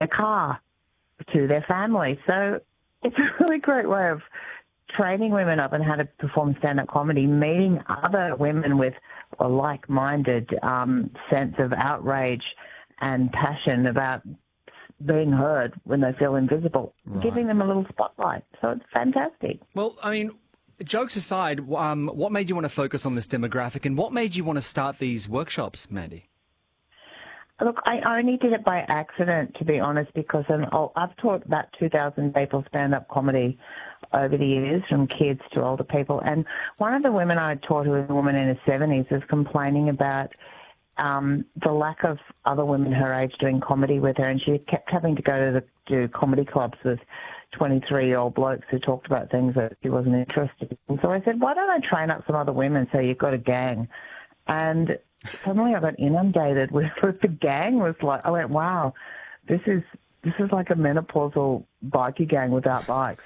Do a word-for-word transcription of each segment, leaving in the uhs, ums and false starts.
their car to their family. So it's a really great way of training women up on how to perform stand-up comedy, meeting other women with a like-minded um, sense of outrage and passion about being heard when they feel invisible, right. giving them a little spotlight. So it's fantastic. Well, I mean, jokes aside, um, what made you want to focus on this demographic, and what made you want to start these workshops, Mandy? Look, I only did it by accident, to be honest, because I've taught about two thousand people stand-up comedy over the years, from kids to older people. And one of the women I taught, who was a woman in her seventies, was complaining about um, the lack of other women her age doing comedy with her, and she kept having to go to the to comedy clubs with twenty-three-year-old blokes who talked about things that she wasn't interested in. So I said, why don't I train up some other women so you've got a gang? And suddenly I got inundated with, with the gang. Was like, I went, wow, this is this is like a menopausal bikie gang without bikes.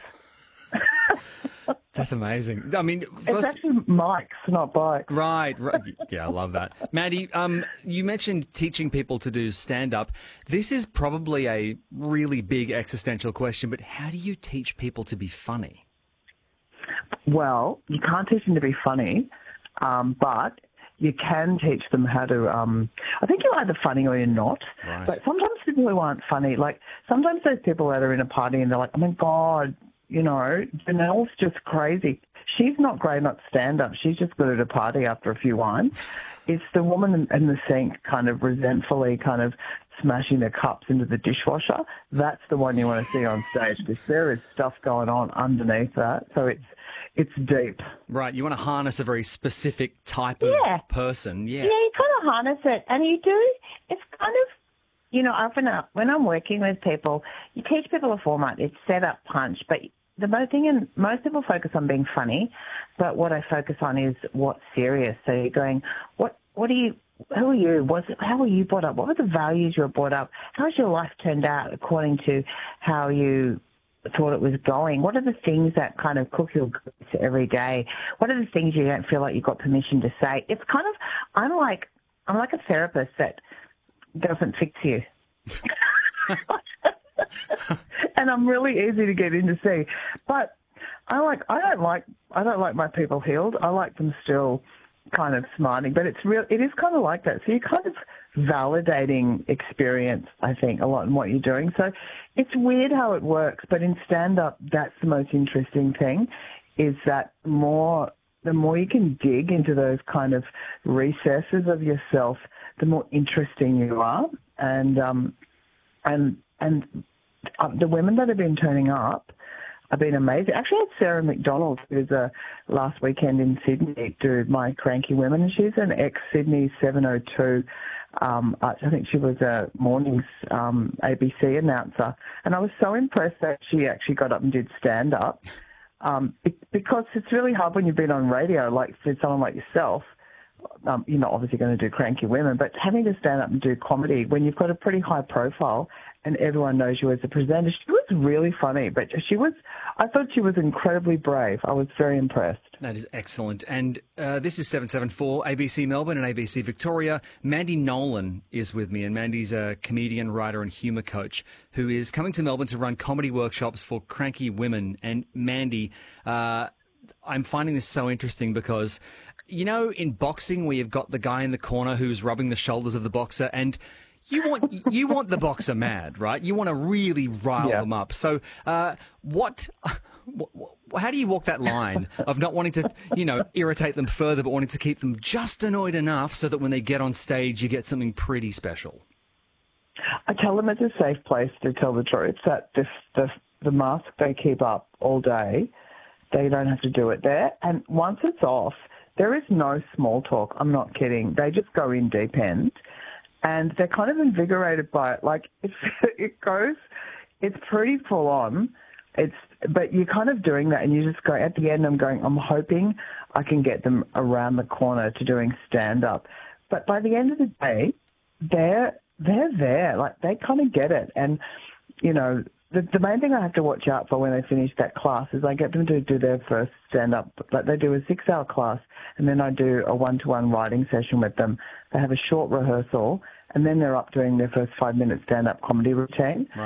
That's amazing. I mean, first... it's actually mics, not bikes. Right, right. Yeah, I love that. Mandy, um, you mentioned teaching people to do stand-up. This is probably a really big existential question, but how do you teach people to be funny? Well, you can't teach them to be funny, um, but you can teach them how to, um, I think you're either funny or you're not. Right. But sometimes people who aren't funny, like sometimes those people that are in a party and they're like, oh my God, you know, Janelle's just crazy. She's not great at stand-up. She's just good at a party after a few wines. It's the woman in the sink kind of resentfully kind of smashing their cups into the dishwasher. That's the one you want to see on stage, because there is stuff going on underneath that. So it's it's deep. Right. You want to harness a very specific type of yeah. person. Yeah. Yeah, you kind of harness it. And you do, it's kind of, you know, often when I'm working with people, you teach people a format. It's set up, punch, but the most thing, and most people focus on being funny, but what I focus on is what's serious. So you're going, what, what are you, who are you? What's, how were you brought up? What were the values you were brought up? How's your life turned out according to how you thought it was going? What are the things that kind of cook your goods every day? What are the things you don't feel like you've got permission to say? It's kind of, I'm like, I'm like a therapist that doesn't fix you. And I'm really easy to get in to see. But I like I don't like I don't like my people healed. I like them still kind of smarting. But it's real it is kind of like that. So you're kind of validating experience, I think, a lot in what you're doing. So it's weird how it works, but in stand up that's the most interesting thing, is that more the more you can dig into those kind of recesses of yourself, the more interesting you are. And um and and Um, the women that have been turning up have been amazing. Actually, I had Sarah McDonald, who's a last weekend in Sydney, do My Cranky Women, and she's an ex-Sydney seven oh two. Um, I think she was a mornings um, A B C announcer, and I was so impressed that she actually got up and did stand-up, um, because it's really hard when you've been on radio, like for someone like yourself. Um, you're not obviously going to do Cranky Women, but having to stand up and do comedy when you've got a pretty high profile and everyone knows you as a presenter. She was really funny, but she was, I thought she was incredibly brave. I was very impressed. That is excellent. And uh, this is seven seven four, A B C Melbourne and A B C Victoria. Mandy Nolan is with me, and Mandy's a comedian, writer and humour coach who is coming to Melbourne to run comedy workshops for cranky women. And Mandy, uh, I'm finding this so interesting because, you know, in boxing where you've got the guy in the corner who's rubbing the shoulders of the boxer, and You want you want the boxer mad, right? You want to really rile yeah. them up. So, uh, what, what? How do you walk that line of not wanting to, you know, irritate them further, but wanting to keep them just annoyed enough so that when they get on stage, you get something pretty special? I tell them it's a safe place to tell the truth. That the the, the mask they keep up all day, they don't have to do it there. And once it's off, there is no small talk. I'm not kidding. They just go in deep end. And they're kind of invigorated by it. Like, it's, it goes, it's pretty full on. It's, but you're kind of doing that, and you just go, at the end, I'm going, I'm hoping I can get them around the corner to doing stand-up. But by the end of the day, they're, they're there. Like, they kind of get it. And, you know, the, the main thing I have to watch out for when they finish that class is I get them to do their first stand-up. Like, they do a six-hour class, and then I do a one-to-one writing session with them. They have a short rehearsal, and then they're up doing their first five-minute stand-up comedy routine. Right.